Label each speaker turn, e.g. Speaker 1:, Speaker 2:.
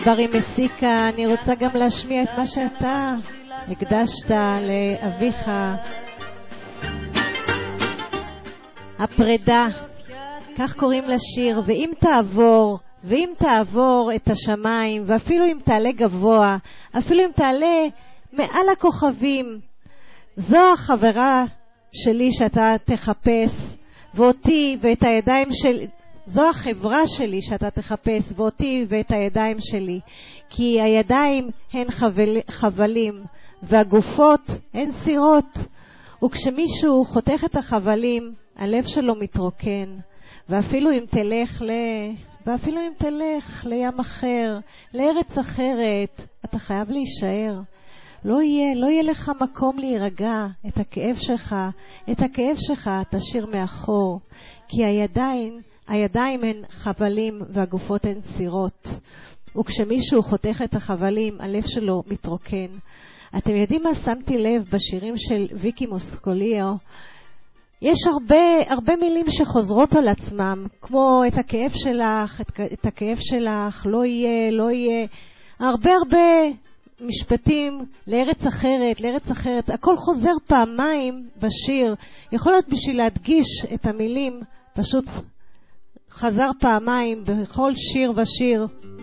Speaker 1: ברי מסיקה, אני רוצה גם להשמיע את מה שאתה הקדשת לאביך. הפרידה, כך קוראים לשיר. ואם תעבור את השמיים, ואפילו אם תעלה גבוה, אפילו אם תעלה מעל הכוכבים, זו החברה שלי שאתה תחפש, ואותי ואת הידיים שלי, זו החברה שלי שאתה תחפש, ואותי ואת הידיים שלי, כי הידיים הן חבלים, והגופות הן סירות. וכשמישהו חותך את החבלים, הלב שלו מתרוקן, ואפילו אם תלך לים אחר, לארץ אחרת, אתה חייב להישאר. לא יהיה לך מקום להירגע. את הכאב שלך תשאיר מאחור, כי הידיים הן חבלים והגופות הן סירות. וכשמישהו חותך את החבלים, הלב שלו מתרוקן. אתם יודעים מה שמתי לב בשירים של ויקי מוסקוליו? יש הרבה מילים שחוזרות על עצמם, כמו את הכאב שלך, לא יהיה, הרבה משפטים, לארץ אחרת, הכל חוזר פעמיים בשיר. יכול להיות בשביל להדגיש את המילים, פשוט חזר פעמיים בכל שיר ושיר.